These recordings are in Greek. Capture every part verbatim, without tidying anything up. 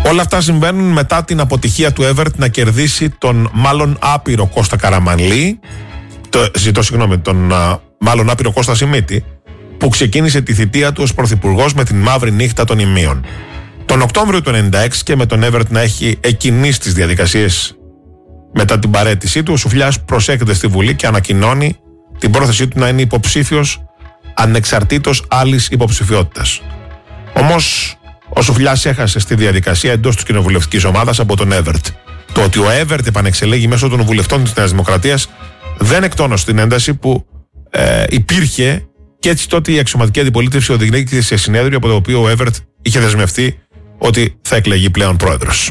Όλα αυτά συμβαίνουν μετά την αποτυχία του Έβερτ να κερδίσει τον μάλλον άπειρο Κώστα Καραμανλή, το, ζητώ συγγνώμη, τον α, μάλλον άπειρο Κώστα Σιμίτη, που ξεκίνησε τη θητεία του ως πρωθυπουργός με την μαύρη νύχτα των ημείων. Τον Οκτώβριο του ενενήντα έξι και με τον Έβερτ να έχει εκκινήσει τις διαδικασίες μετά την παραίτησή του, ο Σουφλιάς προσέρχεται στη Βουλή και ανακοινώνει την πρόθεσή του να είναι υποψήφιος ανεξαρτήτως άλλης υποψηφιότητας. Όμως ο Σουφλιάς έχασε στη διαδικασία εντός της κοινοβουλευτικής ομάδας από τον Έβερτ. Το ότι ο Έβερτ επανεξελέγει μέσω των βουλευτών της Νέας Δημοκρατίας δεν εκτόνωσε την ένταση που ε, υπήρχε, και έτσι τότε η αξιωματική αντιπολίτευση οδηγήθηκε σε συνέδριο από το οποίο ο Έβερτ είχε δεσμευτεί ότι θα εκλεγεί πλέον πρόεδρος.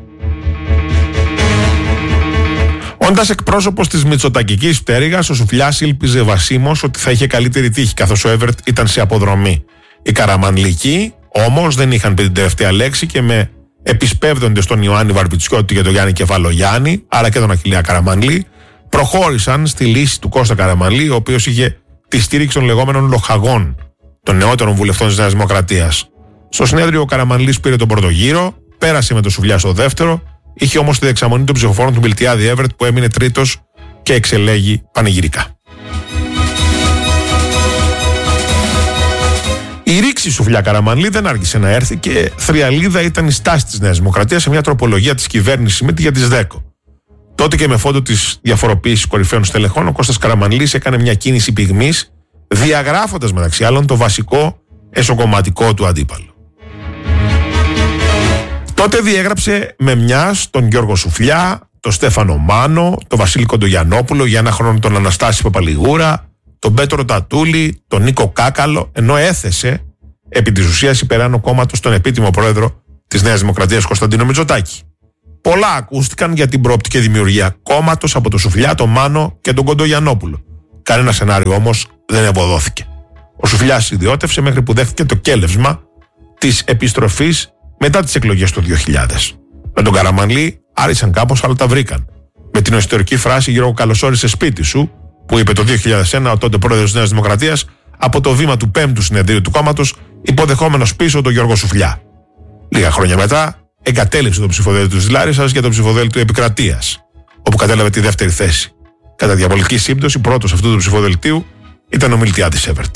Όντας εκπρόσωπος της μητσοτακικής πτέρυγας, ο Σουφλιάς ήλπιζε βασίμως ότι θα είχε καλύτερη τύχη, καθώς ο Έβερτ ήταν σε αποδρομή. Οι Καραμανλικοί όμως δεν είχαν πει την τελευταία λέξη και με επισπεύδοντες τον Ιωάννη Βαρβιτσιώτη και τον Γιάννη Κεφαλογιάννη, άρα και τον Αχιλλέα Καραμανλή, προχώρησαν στη λύση του Κώστα Καραμανλή, ο οποίος είχε τη στήριξη των λεγόμενων λοχαγών, των νεότερων βουλευτών της Νέας Δημοκρατίας. Στο συνέδριο ο Καραμανλής πήρε τον πρώτο γύρο, πέρασε με τον Σουφλιά στο δεύτερο, είχε όμως τη δεξαμονή των ψηφοφόρων του Μιλτιάδη Έβερτ που έμεινε τρίτος και εξελέγει πανηγυρικά. Η ρήξη Σουφλιά Καραμανλή δεν άργησε να έρθει και θριαλίδα ήταν η στάση της Νέας Δημοκρατίας σε μια τροπολογία της κυβέρνησης Σιμίτη για τις ΔΕΚΟ. Τότε και με φόντο της διαφοροποίησης κορυφαίων στελεχών, ο Κώστας Καραμανλής έκανε μια κίνηση πυγμής, διαγράφοντας μεταξύ άλλων το βασικό εσωκομματικό του αντίπαλο. Τότε διέγραψε με μιας τον Γιώργο Σουφλιά, τον Στέφανο Μάνο, τον Βασίλη Κοντογιαννόπουλο, για ένα χρόνο τον Αναστάση Παπαλιγούρα, τον Πέτρο Τατούλη, τον Νίκο Κάκαλο, ενώ έθεσε επί της ουσίας υπεράνω κόμματος τον επίτιμο πρόεδρο της Νέας Δημοκρατίας Κωνσταντίνο Μητσοτάκη. Πολλά ακούστηκαν για την προοπτική δημιουργία κόμματος από τον Σουφλιά, τον Μάνο και τον Κοντογιαννόπουλο. Κανένα σενάριο όμως δεν ευωδόθηκε. Ο Σουφλιάς ιδιώτευσε μέχρι που δέχτηκε το κέλευσμα της επιστροφής μετά τις εκλογές του δύο χιλιάδες. Με τον Καραμανλή άρχισαν κάπως, αλλά τα βρήκαν. Με την ιστορική φράση «Γιώργο, καλώς όρισες σπίτι σου», που είπε το δύο χιλιάδες ένα ο τότε πρόεδρος της Νέας Δημοκρατίας από το βήμα του πέμπτου συνεδρίου του κόμματος, υποδεχόμενος πίσω τον Γιώργο Σουφλιά. Λίγα χρόνια μετά εγκατέλειψε το ψηφοδέλτιο της Λάρισσας για το ψηφοδέλτιο Επικρατείας, όπου κατέλαβε τη δεύτερη θέση. Κατά διαβολική σύμπτωση, πρώτος αυτού του ψηφοδελτίου ήταν ο Μιλτιάδης Έβερτ.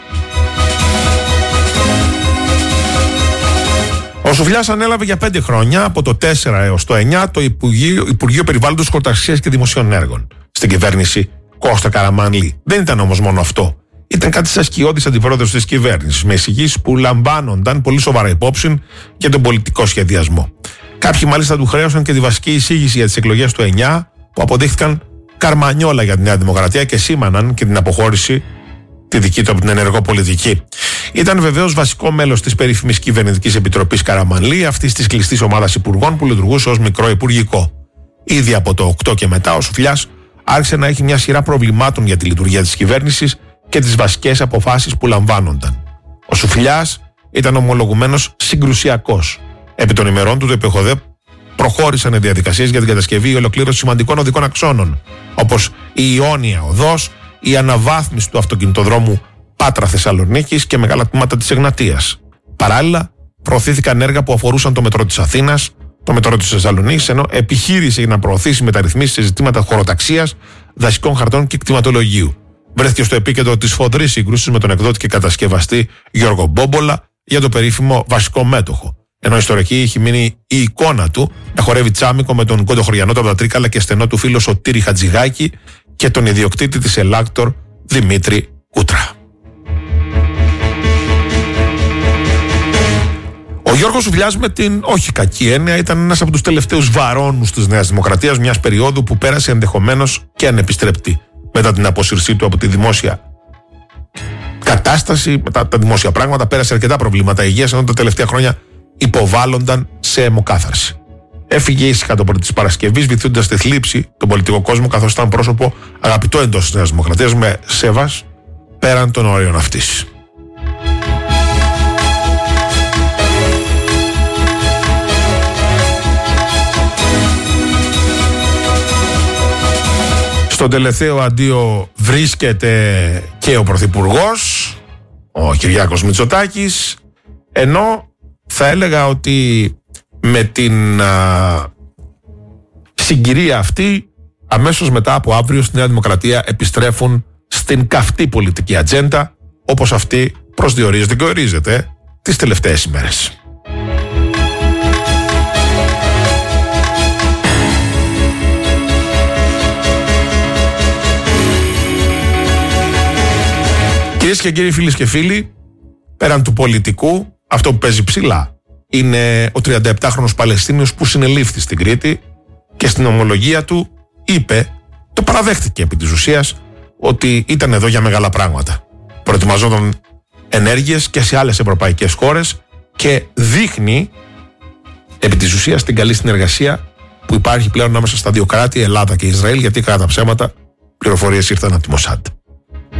Ο Σουφλιάς ανέλαβε για πέντε χρόνια, από το τέσσερα έως το εννιά, το Υπουργείο, Υπουργείο Περιβάλλοντος, Χωροταξίας και Δημοσίων Έργων στην κυβέρνηση Κώστα Καραμανλή. Δεν ήταν όμως μόνο αυτό. Ήταν κάτι σαν σκιώδης αντιπρόεδρος της κυβέρνησης, με εισηγήσεις που λαμβάνονταν πολύ σοβαρά υπόψη για τον πολιτικό σχεδιασμό. Κάποιοι μάλιστα του χρέωσαν και τη βασική εισήγηση για τις εκλογές του εννιά, που αποδείχθηκαν καρμανιόλα για τη Νέα Δημοκρατία και σήμαναν και την αποχώρηση τη δική του από την ενεργό πολιτική. Ήταν βεβαίως βασικό μέλος της περίφημης κυβερνητικής επιτροπής Καραμανλή, αυτής της κλειστής ομάδας υπουργών που λειτουργούσε ως μικρό υπουργικό. Ήδη από το οκτώ και μετά ο Σουφλιάς άρχισε να έχει μια σειρά προβλημάτων για τη λειτουργία της κυβέρνησης και τις βασικές αποφάσεις που λαμβάνονταν. Ο Σουφλιάς ήταν ομολογουμένος συγκρουσιακός. Επί των ημερών του το ΕΠΕΧΟΔΕ προχώρησαν οι διαδικασίες για την κατασκευή ή ολοκλήρωση σημαντικών οδικών αξώνων, όπως η Ιόνια Οδός, η αναβάθμιση του αυτοκινητοδρόμου Πάτρα-Θεσσαλονίκης και μεγάλα τμήματα της Εγνατίας. Παράλληλα, προωθήθηκαν έργα που αφορούσαν το μετρό της Αθήνας, το μετρό της Θεσσαλονίκης, ενώ επιχείρησε να προωθήσει μεταρρυθμίσεις σε ζητήματα χωροταξίας, δασικών χαρτών και κτηματολογίου. Βρέθηκε στο επίκεντρο της φοδρής σύγκρουσης με τον εκδότη και κατασκευαστή Γιώργο Μπόμπολα για το περίφημο βασικό μέτοχο. Ενώ ιστορική είχε μείνει η εικόνα του να χορεύει τσάμικο με τον κοντοχωριανό του από τα Τρίκαλα και στενό του φίλο Σωτήρη Χατζηγάκη και τον ιδιοκτήτη της Ελάκτορ Δημήτρη Κούτρα. Ο Γιώργος Σουφλιάς, με την όχι κακή έννοια, ήταν ένας από τους τελευταίους βαρώνους της Νέας Δημοκρατίας, μιας περίοδου που πέρασε ενδεχομένως και ανεπιστρεπτή. Μετά την αποσύρσή του από τη δημόσια κατάσταση, μετά τα δημόσια πράγματα, πέρασε αρκετά προβλήματα υγείας, ενώ τα τελευταία χρόνια υποβάλλονταν σε αιμοκάθαρση. Έφυγε ήσυχα το πρωί της Παρασκευής, βυθούντας τη θλίψη τον πολιτικό κόσμο, καθώς ήταν πρόσωπο αγαπητό εντός της Νέας Δημοκρατίας, με σέβας πέραν των όριων αυτής. Στον τελευταίο αντίο βρίσκεται και ο Πρωθυπουργός, ο Κυριάκος Μητσοτάκης, ενώ θα έλεγα ότι με την α, συγκυρία αυτή, αμέσως μετά από αύριο στη Νέα Δημοκρατία επιστρέφουν στην καυτή πολιτική ατζέντα, όπως αυτή προσδιορίζεται και ορίζεται τις τελευταίες ημέρες. Κυρίες και κύριοι, φίλες και φίλοι, πέραν του πολιτικού, αυτό που παίζει ψηλά είναι ο τριανταεπτάχρονος Παλαιστίνιος που συνελήφθη στην Κρήτη και στην ομολογία του είπε, το παραδέχτηκε επί της ουσίας, ότι ήταν εδώ για μεγάλα πράγματα. Προετοιμαζόταν ενέργειες και σε άλλες ευρωπαϊκές χώρες και δείχνει επί της ουσίας την καλή συνεργασία που υπάρχει πλέον ανάμεσα στα δύο κράτη, Ελλάδα και Ισραήλ, γιατί κατά τα ψέματα πληροφορίες ήρθαν από τη Μοσάντ.